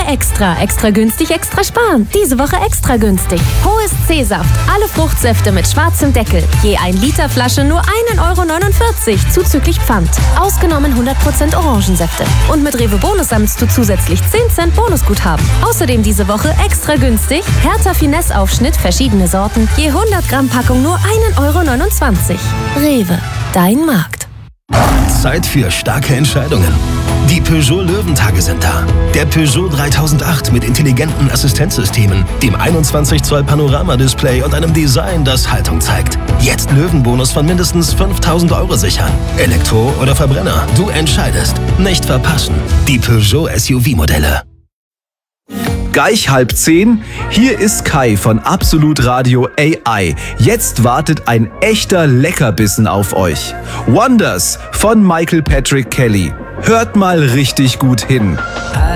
Extra. Extra günstig, extra sparen. Diese Woche extra günstig. Hohes C-Saft. Alle Fruchtsäfte mit schwarzem Deckel. Je 1 Liter Flasche nur 1,49 € zuzüglich Pfand. Ausgenommen 100% Orangensäfte. Und mit Rewe Bonus sammelst du zusätzlich 10 Cent Bonusguthaben. Außerdem diese Woche extra günstig. Hertha Finesse-Aufschnitt, verschiedene Sorten. Je 100 Gramm Packung nur 1,29 €. Rewe, dein Markt. Zeit für starke Entscheidungen. Die Peugeot Löwentage sind da. Der Peugeot 3008 mit intelligenten Assistenzsystemen, dem 21 Zoll Panoramadisplay und einem Design, das Haltung zeigt. Jetzt Löwenbonus von mindestens 5.000 € sichern. Elektro oder Verbrenner, du entscheidest. Nicht verpassen. Die Peugeot SUV-Modelle. Gleich 9:30. Hier ist Kai von Absolut Radio AI. Jetzt wartet ein echter Leckerbissen auf euch. Wonders von Michael Patrick Kelly. Hört mal richtig gut hin.